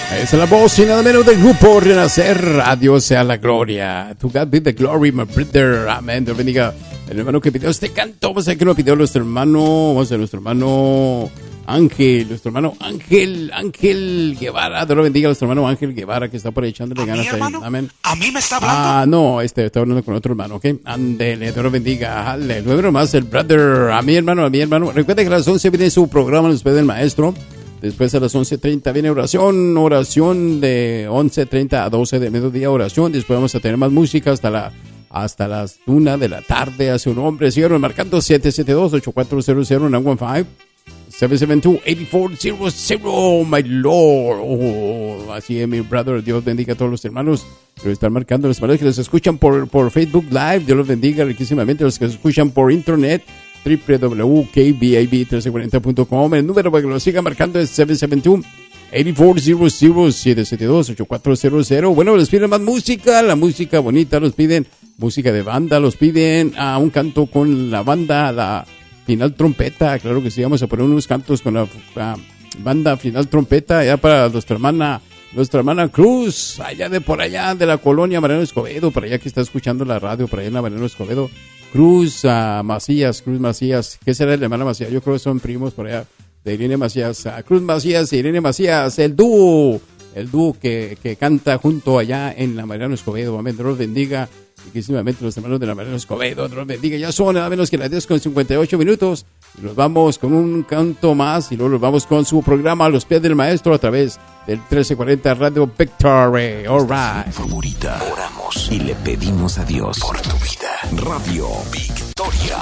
Esa es la voz y nada menos del grupo Renacer. A Dios sea la gloria. To God be the glory, my brother. Amén. Dios bendiga el hermano que pidió este canto. Vamos a ver que lo pidió nuestro hermano. Vamos a ver nuestro hermano Ángel. Nuestro hermano Ángel Guevara. Dios lo bendiga a nuestro hermano Ángel Guevara que está por ahí echándole ganas. Amén. ¿A mí me está hablando? Ah, no, está hablando con otro hermano, ¿ok? Ándele, Dios lo bendiga. Aleluya. Luego más el brother. A mi hermano. Recuerda que a las 11 viene su programa después del maestro. Después a las 11:30 viene oración de 11:30 a 12 de mediodía, oración. Después vamos a tener más música hasta las 1 de la tarde. Hace un hombre, cierro marcando 772-8400 915 772-8400, my Lord. Oh, así es, mi brother. Dios bendiga a todos los hermanos que lo están marcando, los hermanos que los escuchan por Facebook Live. Dios los bendiga riquísimamente. Los que los escuchan por internet, www.kbib1340.com. El número para que lo siga marcando es 772-772-8400. Bueno, les piden más música, la música bonita, los piden música de banda, los piden a un canto con la banda, la Final Trompeta. Claro que sí, vamos a poner unos cantos con la banda Final Trompeta, ya para nuestra hermana Cruz, allá de por allá, de la colonia Mariano Escobedo, por allá que está escuchando la radio, por allá en la Mariano Escobedo. Cruz Macías, ¿qué será el de hermana Macías? Yo creo que son primos por allá de Irene Macías, Cruz Macías y Irene Macías, el dúo que canta junto allá en la Mariano Escobedo. Amén, Dios los bendiga, riquísimamente los hermanos de la Mariano Escobedo, Dios los bendiga. Ya son nada menos que las 10:58, y nos vamos con un canto más, y luego nos vamos con su programa A los pies del maestro a través del 1340 Radio Victory. All right. Favorita. Oramos y le pedimos a Dios por tu vida. Radio Victoria.